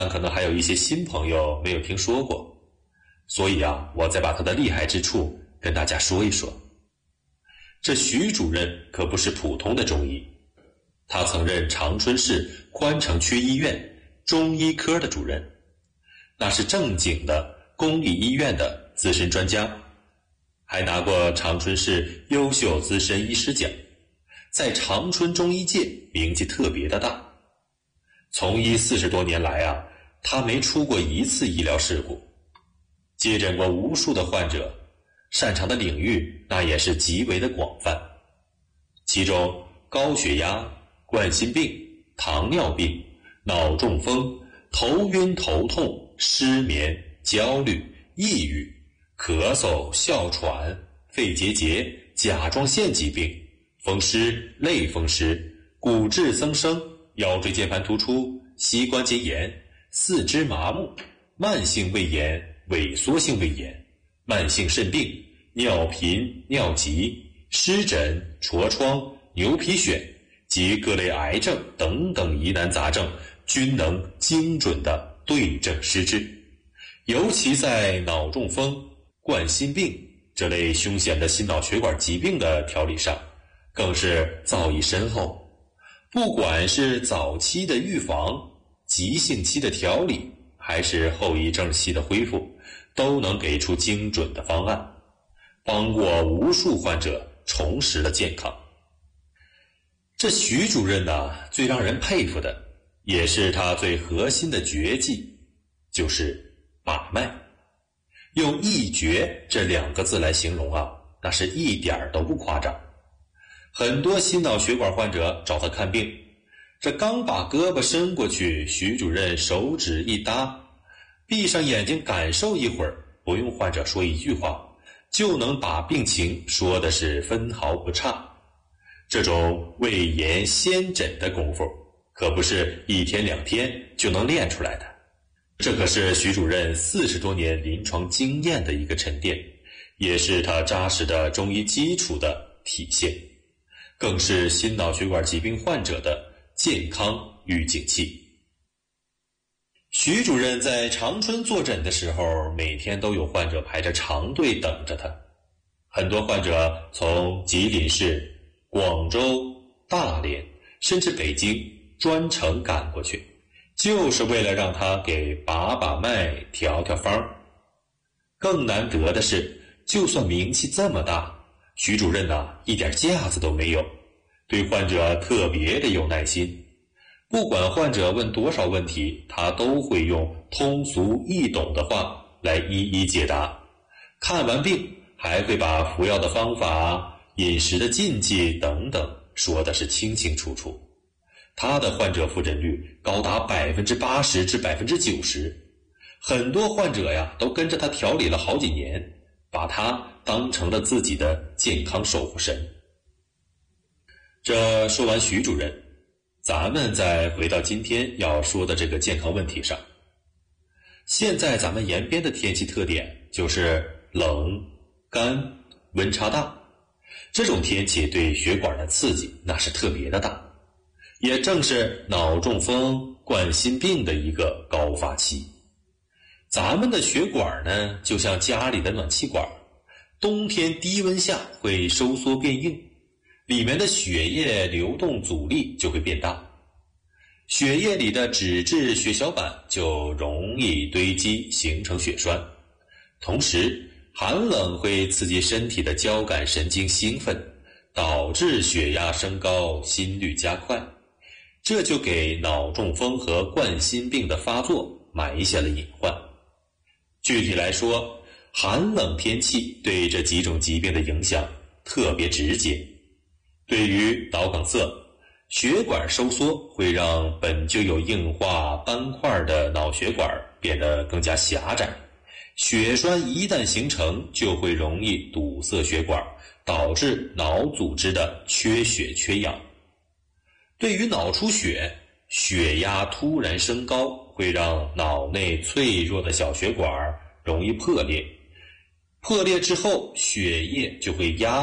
可能还有一些新朋友没有听说过，所以我再把他的厉害之处跟大家说一说。这徐主任可不是普通的中医，他曾任长春市宽城区医院中医科的主任，那是正经的公立医院的资深专家，还拿过长春市优秀资深医师奖，在长春中医界名气特别的大。从医40多年来他没出过一次医疗事故，接诊过无数的患者，擅长的领域那也是极为的广泛，其中高血压、冠心病、糖尿病、脑中风、头晕头痛、失眠、焦虑、抑郁、咳嗽、哮喘、肺结节、甲状腺疾病、风湿、类风湿、骨质增生、腰椎间盘突出、膝关节炎、四肢麻木、慢性胃炎、萎缩性胃炎、慢性肾病、尿频、尿急、湿疹、痤疮、牛皮癣及各类癌症等等疑难杂症，均能精准地对症施治。尤其在脑中风、冠心病这类凶险的心脑血管疾病的调理上，更是造诣深厚。不管是早期的预防、急性期的调理，还是后遗症期的恢复，都能给出精准的方案，帮过无数患者重拾了健康。这徐主任最让人佩服的，也是他最核心的绝技，就是把脉。用一绝这2个字来形容那是一点都不夸张。很多心脑血管患者找他看病，这刚把胳膊伸过去，徐主任手指一搭，闭上眼睛感受一会儿，不用患者说一句话，就能把病情说的是分毫不差。这种未言先诊的功夫，可不是1天2天就能练出来的。这可是徐主任40多年临床经验的一个沉淀，也是他扎实的中医基础的体现，更是心脑血管疾病患者的健康预警器。徐主任在长春坐诊的时候，每天都有患者排着长队等着他。很多患者从吉林市、广州、大连，甚至北京专程赶过去，就是为了让他给把脉、调方。更难得的是，就算名气这么大，徐主任一点架子都没有，对患者特别的有耐心。不管患者问多少问题，他都会用通俗易懂的话来一一解答。看完病还会把服药的方法、饮食的禁忌等等说的是清清楚楚。他的患者复诊率高达80%至90%，很多患者都跟着他调理了好几年，把他当成了自己的健康守护神。这说完徐主任，咱们再回到今天要说的这个健康问题上。现在咱们延边的天气特点就是冷、干、温差大，这种天气对血管的刺激那是特别的大，也正是脑中风、冠心病的一个高发期。咱们的血管呢，就像家里的暖气管，冬天低温下会收缩变硬，里面的血液流动阻力就会变大，血液里的脂质血小板就容易堆积形成血栓。同时寒冷会刺激身体的交感神经兴奋，导致血压升高，心率加快，这就给脑中风和冠心病的发作埋下了隐患。具体来说，寒冷天气对这几种疾病的影响特别直接。对于脑梗塞，血管收缩会让本就有硬化斑块的脑血管变得更加狭窄，血栓一旦形成，就会容易堵塞血管，导致脑组织的缺血缺氧。对于脑出血，血压突然升高，会让脑内脆弱的小血管容易破裂，破裂之后血液就会压